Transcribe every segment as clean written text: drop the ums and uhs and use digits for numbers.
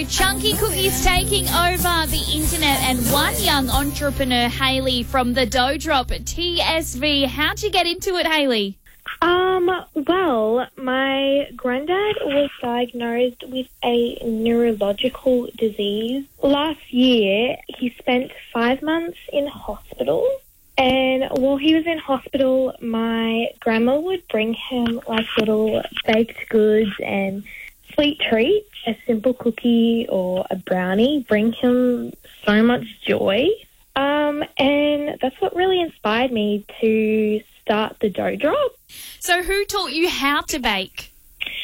Chunky Cookies taking over the internet, and one young entrepreneur, Hayley from the Dough Drop TSV. How'd you get into it, Hayley? Well, my granddad was diagnosed with a neurological disease. Last year, he spent 5 months in hospital. And while he was in hospital, my grandma would bring him like little baked goods and sweet treats. A simple cookie or a brownie bring him so much joy. And that's what really inspired me to start the Dough Drop. So who taught you how to bake?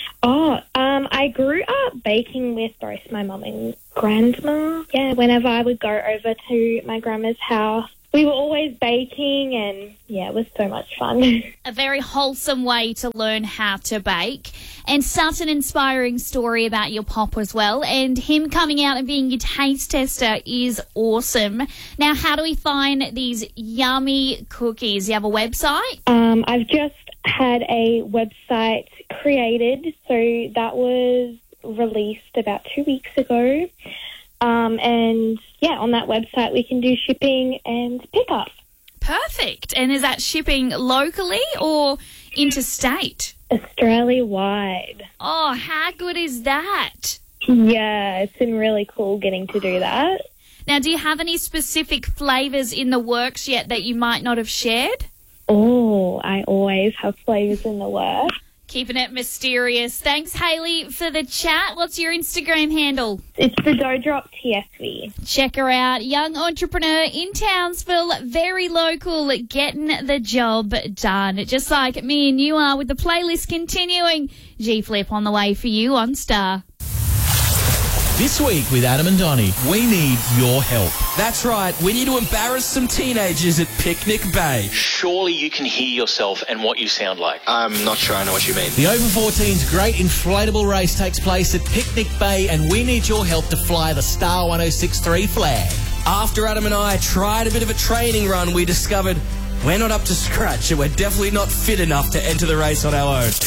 I grew up baking with both my mum and grandma. Yeah, whenever I would go over to my grandma's house, we were always baking, and yeah, it was so much fun. A very wholesome way to learn how to bake, and such an inspiring story about your pop as well, and him coming out and being your taste tester is awesome. Now, how do we find these yummy cookies? You have a website? I've just had a website created, so that was released about 2 weeks ago. And yeah, on that website we can do shipping and pickup. Perfect. And is that shipping locally or interstate? Australia-wide. Oh, how good is that? Yeah, it's been really cool getting to do that. Now, do you have any specific flavours in the works yet that you might not have shared? Oh, I always have flavours in the works. Keeping it mysterious. Thanks, Hayley, for the chat. What's your Instagram handle? It's the Dough Drop TSV. Check her out. Young entrepreneur in Townsville, very local, getting the job done. Just like me and you are, with the playlist continuing. G-Flip on the way for you on Star. This week with Adam and Donnie, we need your help. That's right, we need to embarrass some teenagers at Picnic Bay. Surely you can hear yourself and what you sound like. I'm not sure I know what you mean. The Over-14's great inflatable race takes place at Picnic Bay, and we need your help to fly the Star 1063 flag. After Adam and I tried a bit of a training run, we discovered we're not up to scratch and we're definitely not fit enough to enter the race on our own.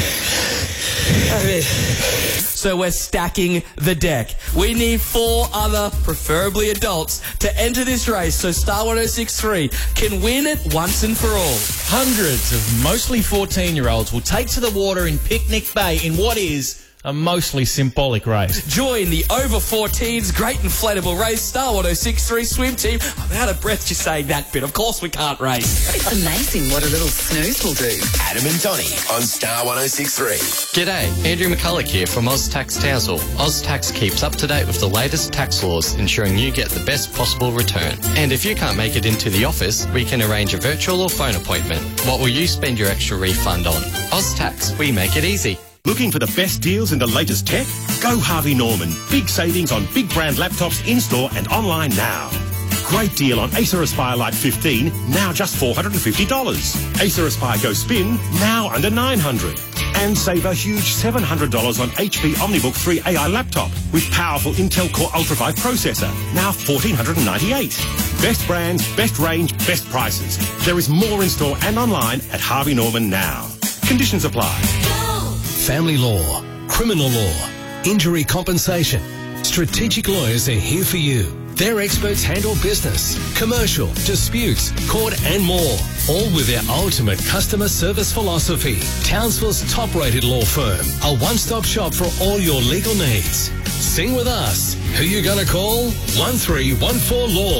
So we're stacking the deck. We need 4 other, preferably adults, to enter this race so Star 1063 can win it once and for all. Hundreds of mostly 14-year-olds will take to the water in Picnic Bay in what is a mostly symbolic race. Join the Over-14's great inflatable race, Star 1063 swim team. I'm out of breath just saying that bit. Of course we can't race. It's amazing what a little snooze will do. Adam and Donnie on Star 1063. G'day, Andrew McCulloch here from OzTax Townsville. OzTax keeps up to date with the latest tax laws, ensuring you get the best possible return. And if you can't make it into the office, we can arrange a virtual or phone appointment. What will you spend your extra refund on? OzTax, we make it easy. Looking for the best deals and the latest tech? Go Harvey Norman. Big savings on big brand laptops in-store and online now. Great deal on Acer Aspire Lite 15, now just $450. Acer Aspire Go Spin, now under $900. And save a huge $700 on HP OmniBook 3 AI laptop with powerful Intel Core Ultra 5 processor, now $1,498. Best brands, best range, best prices. There is more in store and online at Harvey Norman now. Conditions apply. Family law, criminal law, injury compensation. Strategic Lawyers are here for you. Their experts handle business, commercial, disputes, court and more. All with their ultimate customer service philosophy. Townsville's top-rated law firm. A one-stop shop for all your legal needs. Sing with us. Who you gonna call? 1314-LAW.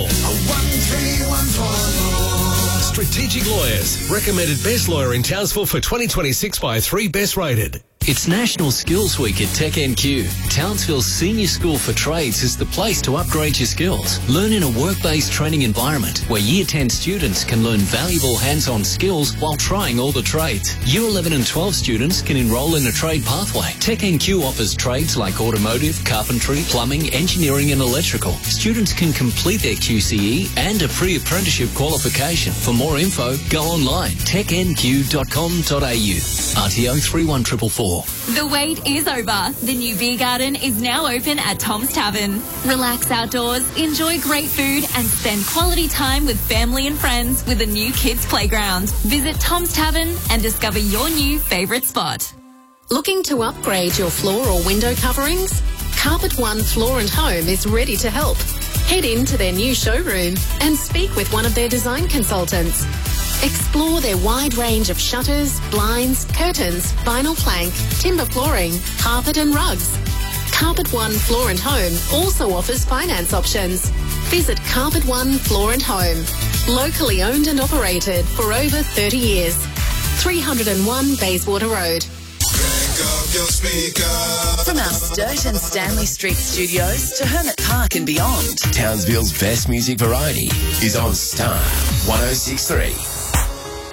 1314-LAW. Strategic Lawyers. Recommended best lawyer in Townsville for 2026 by 3 Best Rated. It's National Skills Week at TechNQ. Townsville's senior school for trades is the place to upgrade your skills. Learn in a work-based training environment where Year 10 students can learn valuable hands-on skills while trying all the trades. Year 11 and 12 students can enroll in a trade pathway. TechNQ offers trades like automotive, carpentry, plumbing, engineering and electrical. Students can complete their QCE and a pre-apprenticeship qualification. For more info, go online, technq.com.au. RTO 31444. The wait is over. The new beer garden is now open at Tom's Tavern. Relax outdoors, enjoy great food and spend quality time with family and friends with a new kids playground. Visit Tom's Tavern and discover your new favourite spot. Looking to upgrade your floor or window coverings? Carpet One Floor and Home is ready to help. Head into their new showroom and speak with one of their design consultants. Explore their wide range of shutters, blinds, curtains, vinyl plank, timber flooring, carpet and rugs. Carpet One Floor and Home also offers finance options. Visit Carpet One Floor and Home. Locally owned and operated for over 30 years. 301 Bayswater Road. From our Sturt and Stanley Street studios to Hermit Park and beyond, Townsville's best music variety is on Star 106.3.